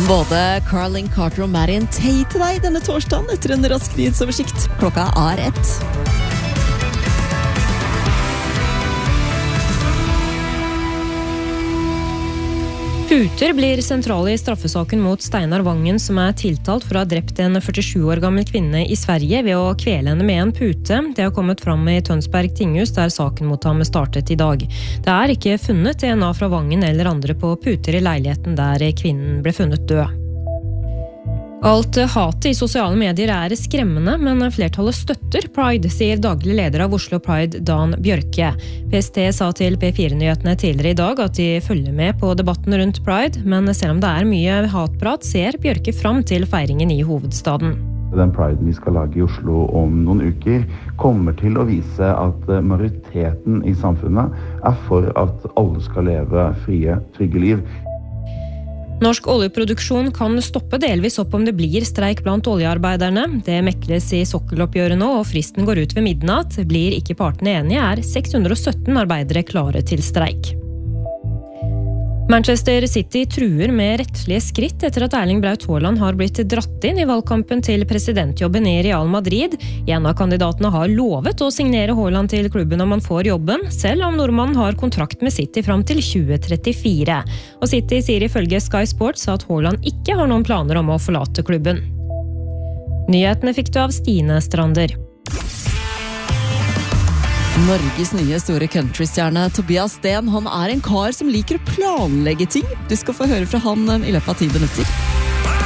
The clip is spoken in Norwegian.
Både Carling Carter og Marion Tay til deg denne torsdagen etter en rask nyhetsoversikt. Klokka er 1. Puter blir sentrale i straffesaken mot Steinar Vangen, som er tiltalt for å ha drept en 47 år gammel kvinne i Sverige ved å kvele henne med en pute. Det har kommet fram i Tønsberg tinghus, der saken mot ham startet i dag. Det er ikke funnet DNA fra Vangen eller andre på puter i leiligheten der kvinnen ble funnet død. Alt hatet i sosiale medier er skremmende, men flertallet støtter Pride, sier daglig leder av Oslo Pride, Dan Bjørke. PST sa til P4-nyhetene tidligere i dag at de følger med på debatten rundt Pride, men selv om det er mye hatprat, ser Bjørke fram til feiringen i hovedstaden. Den Priden vi skal lage i Oslo om noen uker kommer til å vise at majoriteten i samfunnet er for at alle skal leve frie, trygge liv. Norsk oljeproduksjon kan stoppe delvis opp om det blir streik blant oljearbeiderne. Det mekles i sokkeloppgjøret nå, og fristen går ut ved midnatt. Blir ikke partene enige, er 617 arbeidere klare til streik. Manchester City truer med rettslige skritt etter at Erling Braut Haaland har blitt dratt inn i valgkampen til presidentjobben i Real Madrid. En av kandidatene har lovet å signere Haaland til klubben om han får jobben, selv om nordmannen har kontrakt med City fram til 2034. Og City sier ifølge Sky Sports at Haaland ikke har noen planer om å forlate klubben. Nyhetene fikk du av Stine Strander. Norges nye store countrystjerne Tobias Sten, han er en kar som liker å planlegge ting. Du skal få høre fra han i løpet av 10 minutter.